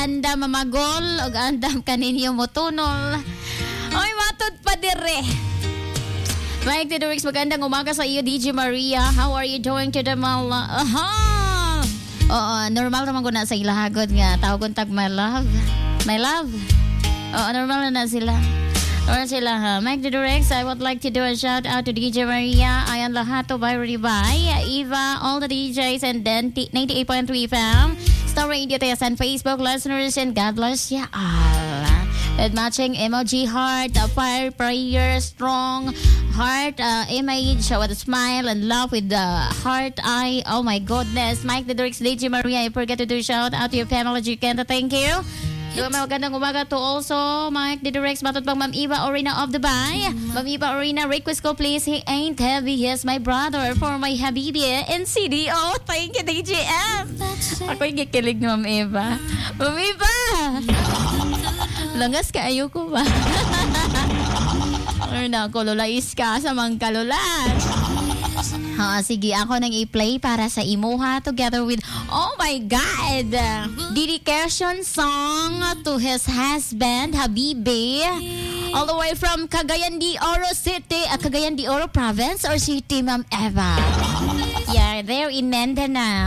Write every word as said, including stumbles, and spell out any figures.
anda mamagol ug andam kaninyo motunol. Oy, matod pa dire. Mike the Rex, magandang umaga sa iyo, D J Maria. How are you doing today, Mala? Aha! Oo, normal naman ko na sa ilahagod nga. Tawag kong tag my love. My love. Oo, normal na, na sila. Normal sila, ha? Mike the Rex, I would like to do a shout out to D J Maria. Ayan lahat to by Ribay, Eva, all the D Js, and then ninety-eight point three F M. Star Radio Test and Facebook listeners, and God bless ya all. With matching emoji heart, a fire, prayer, strong heart, uh, image with a smile and love with the heart eye. Oh my goodness. Mike the Dirks, D J Maria, I forget to do shout out to your family, Jikenta. Thank you. Doon may magandang umaga to also Mike the Dirks, matod pang Ma'am Eva Orina of Dubai. Ma'am Eva Orina, request ko please, he ain't heavy, yes my brother, for my Habibi in C D O. Thank you, D J M. Ako yung kikilig ni Ma'am Eva. Ma'am Eva! Langas ka, ayoko ba? Or na, kululais ka sa mga kalulan. Ha, sige, ako nang i-play para sa imuha together with, oh my God, dedication song to his husband, Habibi, all the way from Cagayan de Oro City, uh, Cagayan de Oro Province or City, Ma'am Eva. Yeah, there in Mindanao.